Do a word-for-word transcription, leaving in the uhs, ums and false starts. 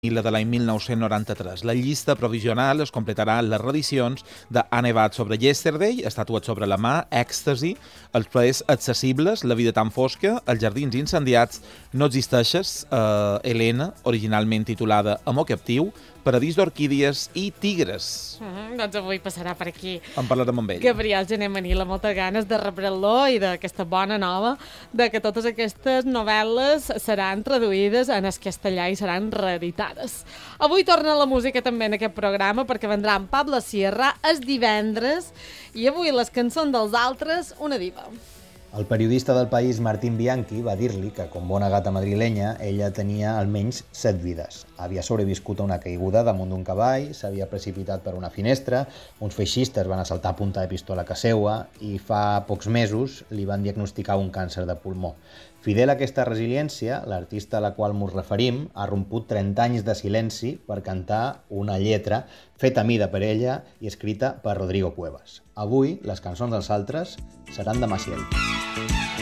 i la de l'any mil nou-cents noranta-tres. La llista provisional es completarà amb les reedicions de Ha nevat sobre Yesterday, Estatuat sobre la mà, Èxtasi, Els plaers accessibles, La vida tan fosca, Els jardins incendiats, No existeixes, eh, Helena, originalment titulada Amor captiu, Paradís d'orquídies i Tigres. Mm, doncs avui passarà per aquí. En parlarem amb ell. Gabriel Gené Manila, moltes ganes de rebre-lo i d'aquesta bona nova, de que totes aquestes novel·les seran traduïdes en el castellà i seran reeditades. Avui torna la música també en aquest programa perquè vendrà en Pablo Sierra el divendres i avui les cançons dels altres, una diva. El periodista del País Martín Bianchi va dir-li que, com bona gata madrilenya, ella tenia almenys set vides. Havia sobreviscut a una caiguda damunt d'un cavall, s'havia precipitat per una finestra, uns feixistes van assaltar a punta de pistola a casa seva i fa pocs mesos li van diagnosticar un càncer de pulmó. Fidel a aquesta resiliència, l'artista a la qual mos referim ha romput trenta anys de silenci per cantar una lletra feta a mida per ella i escrita per Rodrigo Cuevas. Avui, les cançons dels altres seran de Maciel.